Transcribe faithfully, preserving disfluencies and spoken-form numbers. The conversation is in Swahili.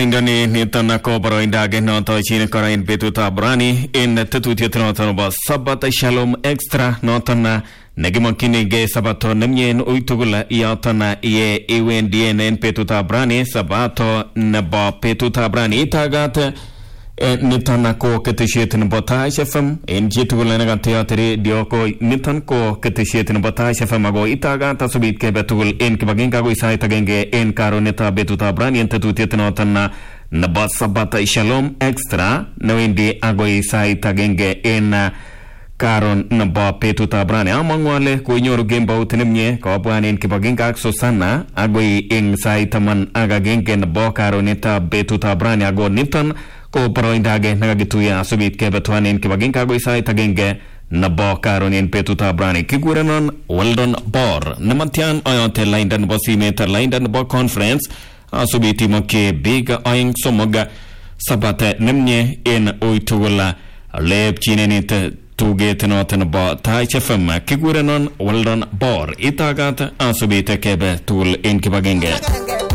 Indani nitana ko baroinda ge no to chine korain betuta brani in tetutiet no to ba sabata shalom extra no tana negimokini ge sabato nemyen uitugula yatana ye ewendien betuta brani sabato naba betuta brani tagata nitana ko keteshetin bota shafam en jitugula naga teatri dioko nitan ko keteshetin bota shafam ago itaga tasubit ke betugul en kibaginga go isai tagenge en karoneta betuta brani en tetutiet no tana naba sabata shalom extra no indi ago isai tagenge en karon naba betuta brani amangwale ko nyoru gemba utenemye ko bwanen kibaginga susana ago in sai taman aga genge naba karoneta betuta brani ago nitan ko paroindage nagagituya subit ke betwanen ke baginka go isai tagenge nabo karonin petuta brani kigurenon weldon bor namatian ayote lindan bosi meter lindan bo conference asubiti moke big aing somoga sabate nemnye en oitugula leb chinenit tuget noten bo tai chefam kigurenon weldon bor itagat asubite kebe tul en ke bagenge